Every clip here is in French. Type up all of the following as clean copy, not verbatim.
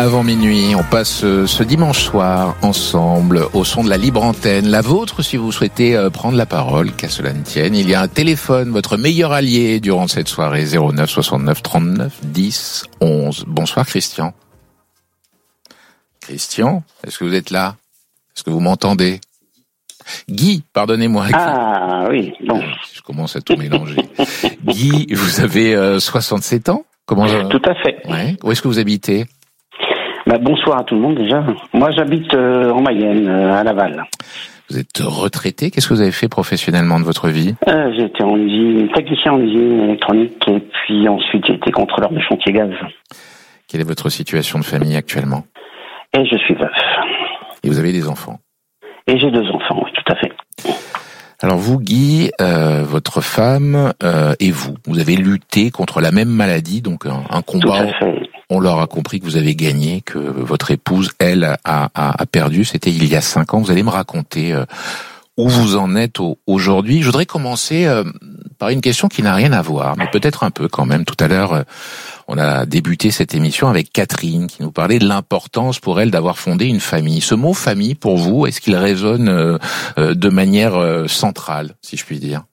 Avant minuit, on passe ce dimanche soir ensemble au son de la libre antenne. La vôtre, si vous souhaitez prendre la parole, qu'à cela ne tienne. Il y a un téléphone, votre meilleur allié durant cette soirée, 09 69 39 10 11. Bonsoir Christian. Christian, est-ce que vous êtes là? Est-ce que vous m'entendez? Guy, pardonnez-moi. Guy. Ah oui, bon. Je commence à tout mélanger. Guy, vous avez 67 ans? Comment ça... Tout à fait. Ouais. Où est-ce que vous habitez? Bonsoir à tout le monde déjà. Moi j'habite en Mayenne, à Laval. Vous êtes retraité. Qu'est-ce que vous avez fait professionnellement de votre vie? J'ai été en usine, technicien en usine électronique, et puis ensuite j'ai été contrôleur de chantier gaz. Quelle est votre situation de famille actuellement? Et je suis veuf. Et vous avez des enfants? Et j'ai 2 enfants, oui, tout à fait. Alors vous, Guy, votre femme et vous avez lutté contre la même maladie, donc un combat. Tout à fait. On leur a compris que vous avez gagné, que votre épouse, elle, a perdu. C'était il y a 5 ans. Vous allez me raconter où vous en êtes aujourd'hui. Je voudrais commencer par une question qui n'a rien à voir, mais peut-être un peu quand même. Tout à l'heure, on a débuté cette émission avec Catherine qui nous parlait de l'importance pour elle d'avoir fondé une famille. Ce mot famille, pour vous, est-ce qu'il résonne de manière centrale, si je puis dire?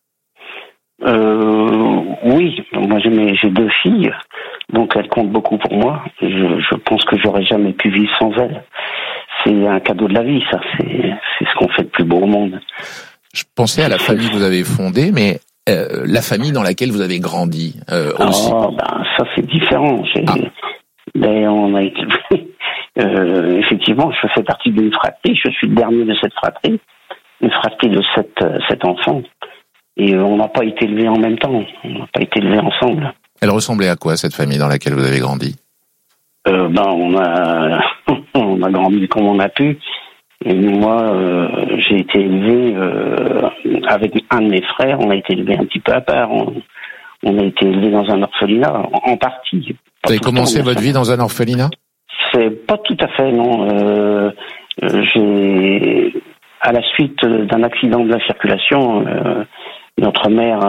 Oui, moi j'ai 2 filles, donc elles comptent beaucoup pour moi. Je pense que j'aurais jamais pu vivre sans elles. C'est un cadeau de la vie, ça. C'est ce qu'on fait de plus beau au monde. Je pensais à la famille que vous avez fondée, mais la famille dans laquelle vous avez grandi aussi. Oh, ça c'est différent. On a été... effectivement, je fais partie d'une fratrie. Je suis le dernier de cette fratrie, une fratrie de 7 enfants. Et on n'a pas été élevés en même temps. On n'a pas été élevés ensemble. Elle ressemblait à quoi, cette famille dans laquelle vous avez grandi? On a grandi comme on a pu. Et moi, j'ai été élevé avec un de mes frères. On a été élevé un petit peu à part. On a été élevé dans un orphelinat, en partie. Vous avez commencé votre vie dans un orphelinat? C'est pas tout à fait, non. À la suite d'un accident de la circulation, notre mère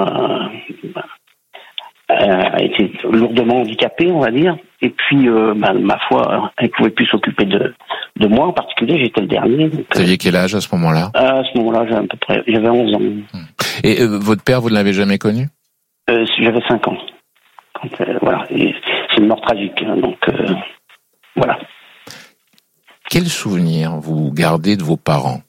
a été lourdement handicapée, on va dire. Et puis, ma foi, elle pouvait plus s'occuper de moi en particulier. J'étais le dernier. Donc, vous aviez quel âge à ce moment-là? À ce moment-là, j'avais 11 ans. Et votre père, vous ne l'avez jamais connu? J'avais 5 ans. Voilà. Et c'est une mort tragique. Hein, donc, voilà. Quel souvenir vous gardez de vos parents?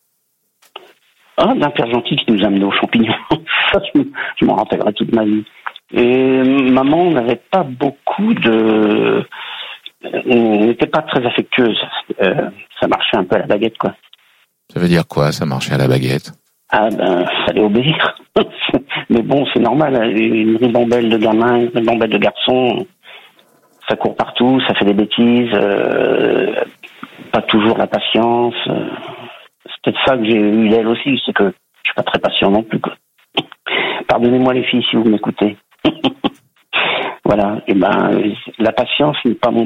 D'un père gentil qui nous a amenés aux champignons. Ça, je m'en rappellerai toute ma vie. Et maman n'avait pas beaucoup de... On n'était pas très affectueuse. Ça marchait un peu à la baguette, quoi. Ça veut dire quoi, ça marchait à la baguette? Fallait obéir. Mais bon, c'est normal. Une ribambelle de gamins, une ribambelle de garçons, ça court partout, ça fait des bêtises, pas toujours la patience. C'est peut-être ça que j'ai eu d'elle aussi, c'est que je suis pas très patient non plus, quoi. Pardonnez-moi les filles si vous m'écoutez. Voilà. Et la patience n'est pas mon